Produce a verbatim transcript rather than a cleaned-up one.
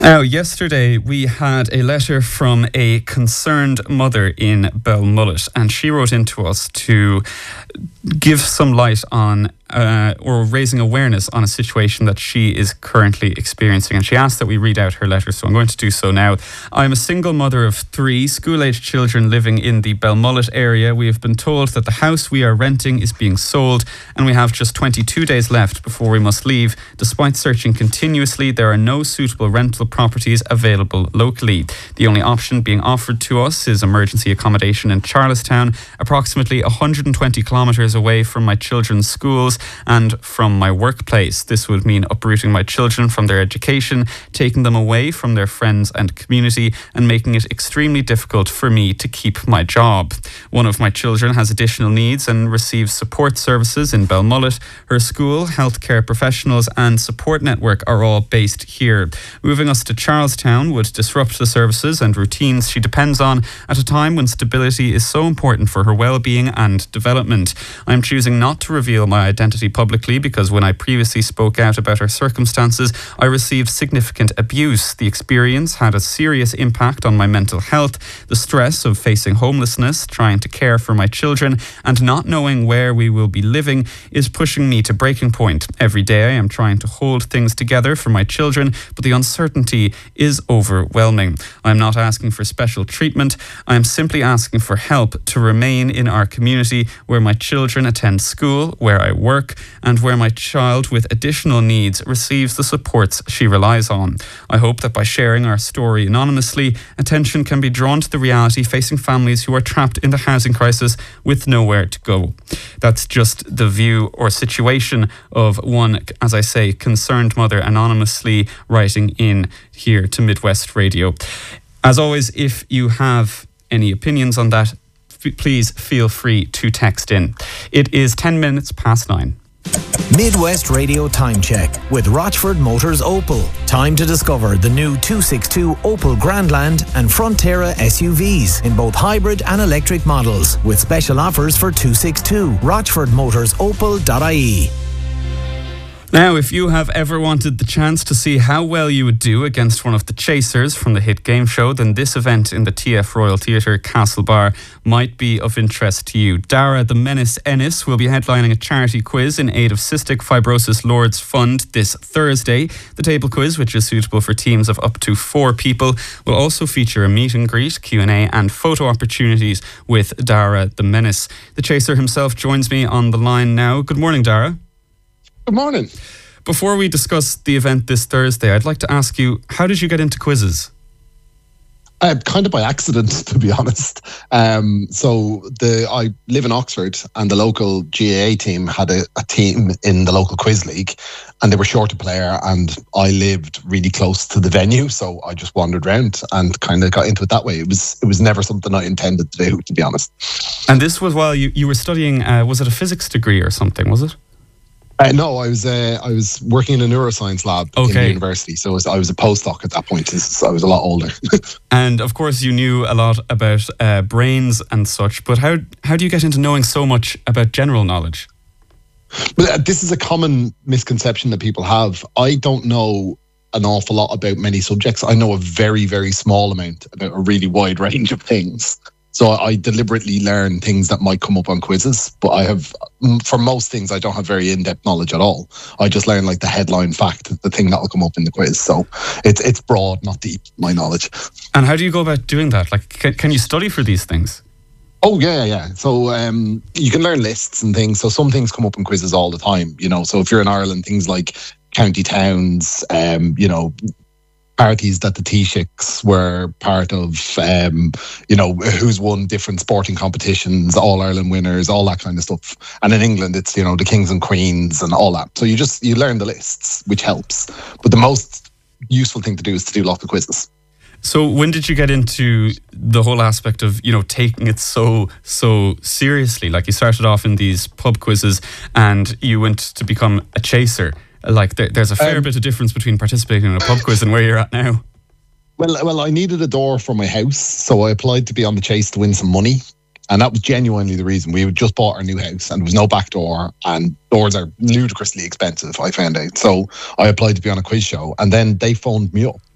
Now, yesterday we had a letter from a concerned mother in Belmullet, and she wrote into us to give some light on uh, or raising awareness on a situation that she is currently experiencing. And she asked that we read out her letter, so I'm going to do so now. I'm a single mother of three school-aged children living in the Belmullet area. We have been told that the house we are renting is being sold, and we have just twenty-two days left before we must leave. Despite searching continuously, there are no suitable rental properties available locally. The only option being offered to us is emergency accommodation in Charlestown, approximately one hundred twenty kilometres away from my children's schools and from my workplace. This would mean uprooting my children from their education, taking them away from their friends and community, and making it extremely difficult for me to keep my job. One of my children has additional needs and receives support services in Belmullet. Her school, healthcare professionals and support network are all based here. Moving us to Charlestown would disrupt the services and routines she depends on at a time when stability is so important for her well-being and development. I am choosing not to reveal my identity publicly because when I previously spoke out about her circumstances, I received significant abuse. The experience had a serious impact on my mental health. The stress of facing homelessness, trying to care for my children, and not knowing where we will be living is pushing me to breaking point. Every day I am trying to hold things together for my children, but the uncertainty is overwhelming. I am not asking for special treatment. I am simply asking for help to remain in our community where my children attend school, where I work, and where my child with additional needs receives the supports she relies on. I hope that by sharing our story anonymously, attention can be drawn to the reality facing families who are trapped in the housing crisis with nowhere to go. That's just the view or situation of one, as I say, concerned mother anonymously writing in here to Midwest Radio. As always, if you have any opinions on that, f- please feel free to text in. It is ten minutes past nine. Midwest Radio Time Check with Rochford Motors Opel. Time to discover the new two sixty-two Opel Grandland and Frontera S U Vs in both hybrid and electric models with special offers for two sixty-two. rochford motors opel dot I E. Now, if you have ever wanted the chance to see how well you would do against one of the chasers from the hit game show, then this event in the T F Royal Theatre, Castlebar, might be of interest to you. Dara the Menace Ennis will be headlining a charity quiz in aid of Cystic Fibrosis Lords Fund this Thursday. The table quiz, which is suitable for teams of up to four people, will also feature a meet and greet, Q and A and photo opportunities with Dara the Menace. The chaser himself joins me on the line now. Good morning, Dara. Good morning. Before we discuss the event this Thursday, I'd like to ask you, how did you get into quizzes? Uh, kind of by accident, to be honest. Um, so the I live in Oxford, and the local G A A team had a, a team in the local quiz league, and they were short a player, and I lived really close to the venue, so I just wandered around and kind of got into it that way. It was it was never something I intended to do, to be honest. And this was while you, you were studying, uh, was it a physics degree or something, was it? Uh, no, I was uh, I was working in a neuroscience lab okay. in the university, so I was, I was a postdoc at that point. So I was a lot older. And of course, you knew a lot about uh, brains and such. But how how do you get into knowing so much about general knowledge? But uh, this is a common misconception that people have. I don't know an awful lot about many subjects. I know a very very small amount about a really wide range of things. So I deliberately learn things that might come up on quizzes, but I have, for most things, I don't have very in-depth knowledge at all. I just learn like the headline fact, the thing that will come up in the quiz. So it's it's broad, not deep, my knowledge. And how do you go about doing that? Like, can, can you study for these things? Oh, yeah, yeah. So um, you can learn lists and things. So some things come up in quizzes all the time, you know. So if you're in Ireland, things like county towns, um, you know, parties that the Taoiseachs were part of, um, you know, who's won different sporting competitions, All-Ireland winners, all that kind of stuff. And in England, it's, you know, the kings and queens and all that. So you just, you learn the lists, which helps. But the most useful thing to do is to do lots of quizzes. So when did you get into the whole aspect of, you know, taking it so, so seriously? Like you started off in these pub quizzes and you went to become a chaser. Like there, there's a fair um, bit of difference between participating in a pub quiz and where you're at now. Well, well, I needed a door for my house, so I applied to be on the chase to win some money, and that was genuinely the reason. We had just bought our new house, and there was no back door, and doors are ludicrously expensive, I found out. So I applied to be on a quiz show, and then they phoned me up